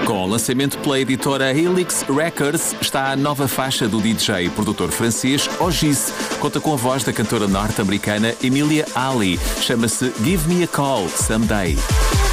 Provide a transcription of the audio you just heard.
Com o lançamento pela editora Helix Records, está a nova faixa do DJ e produtor francês Ogis. Conta com a voz da cantora norte-americana Emilia Ali. Chama-se Give Me a Call Someday.